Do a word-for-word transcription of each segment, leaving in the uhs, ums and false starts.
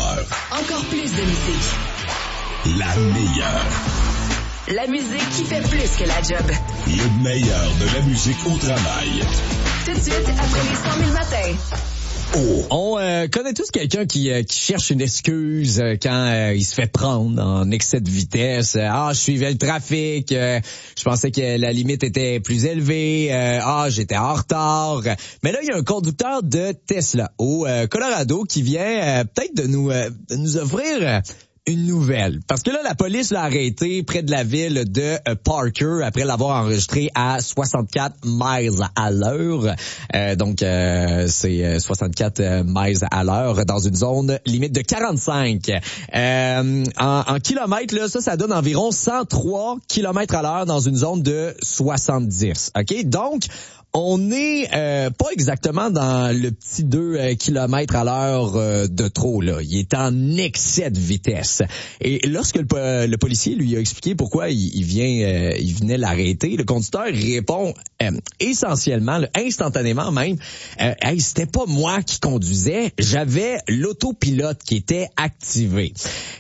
heures. Encore plus de musique. La meilleure. La musique qui fait plus que la job. Le meilleur de la musique au travail. Tout de suite, après les cent mille matins. Oh. On euh, connaît tous quelqu'un qui, euh, qui cherche une excuse euh, quand euh, il se fait prendre en excès de vitesse. Euh, ah, je suivais le trafic, euh, je pensais que la limite était plus élevée. Euh, ah, j'étais en retard. Mais là, il y a un conducteur de Tesla au euh, Colorado qui vient euh, peut-être de nous, euh, de nous offrir... Euh, une nouvelle. Parce que là, la police l'a arrêté près de la ville de Parker après l'avoir enregistré à soixante-quatre miles à l'heure. Euh, donc, euh, c'est soixante-quatre miles à l'heure dans une zone limite de quarante-cinq. Euh, en, en kilomètres, là, ça, ça donne environ cent trois kilomètres à l'heure dans une zone de soixante-dix. OK? Donc, on n'est euh, pas exactement dans le petit deux euh, kilomètres à l'heure euh, de trop, là. Il est en excès de vitesse. Et lorsque le, le policier lui a expliqué pourquoi il, il vient, euh, il venait l'arrêter, le conducteur répond euh, essentiellement, là, instantanément même, euh, hey, c'était pas moi qui conduisais, j'avais l'autopilote qui était activé.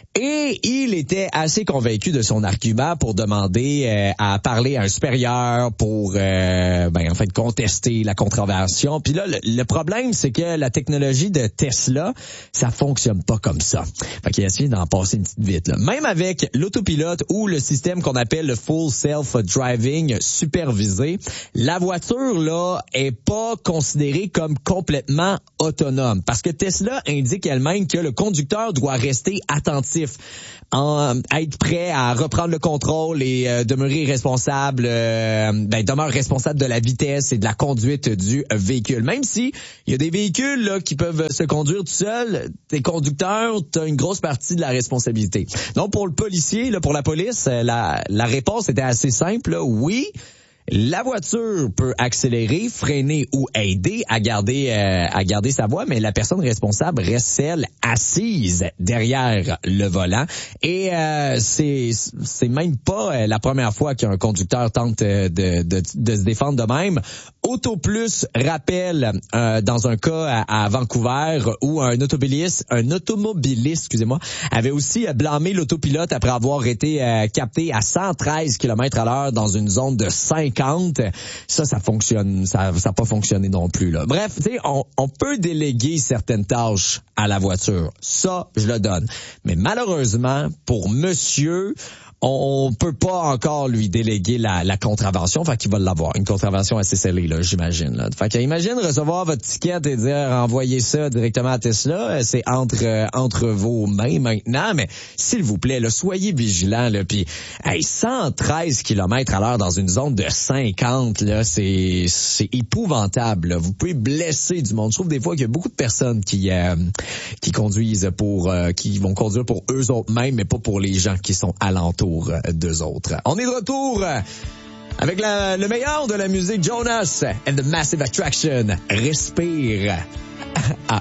Et il était assez convaincu de son argument pour demander euh, à parler à un supérieur pour euh, ben en fait contester la contravention. Puis là, le, le problème, c'est que la technologie de Tesla, ça fonctionne pas comme ça. Fait qu'il a essayé d'en passer une petite vite. Là. Même avec l'autopilote ou le système qu'on appelle le Full Self-Driving supervisé, la voiture là est pas considérée comme complètement autonome. Parce que Tesla indique elle-même que le conducteur doit rester attentif, en, être prêt à reprendre le contrôle et euh, demeurer responsable, euh, ben, demeure responsable de la vitesse et de la conduite du véhicule. Même si il y a des véhicules là, qui peuvent se conduire tout seuls, t'es conducteur, t'as une grosse partie de la responsabilité. Donc pour le policier, là, pour la police, la, la réponse était assez simple. Là. Oui, la voiture peut accélérer, freiner ou aider à garder euh, à garder sa voie, mais la personne responsable reste celle assise derrière le volant. Et euh, c'est c'est même pas la première fois qu'un conducteur tente de, de, de se défendre de même. AutoPlus rappelle euh, dans un cas à, à Vancouver où un automobiliste, un automobiliste, excusez-moi, avait aussi blâmé l'autopilote après avoir été euh, capté à cent treize kilomètres à l'heure dans une zone de cinquante. Ça, ça fonctionne, ça, ça n'a pas fonctionné non plus, là. Bref, tu sais, on, on peut déléguer certaines tâches à la voiture. Ça, je le donne. Mais malheureusement, pour monsieur, on peut pas encore lui déléguer la, la contravention, fait qu'il va l'avoir. Une contravention assez scellée, là, j'imagine, là. Fait qu'imagine recevoir votre ticket et dire, envoyez ça directement à Tesla. C'est entre, euh, entre vos mains maintenant, mais s'il vous plaît, là, soyez vigilants, là. Puis, hey, cent treize kilomètres à l'heure dans une zone de cinquante, là, c'est, c'est épouvantable, là. Vous pouvez blesser du monde. Je trouve des fois qu'il y a beaucoup de personnes qui, euh, qui conduisent pour, euh, qui vont conduire pour eux autres mêmes, mais pas pour les gens qui sont alentours d'eux autres. On est de retour avec la, le meilleur de la musique, Jonas and the Massive Attraction. Respire à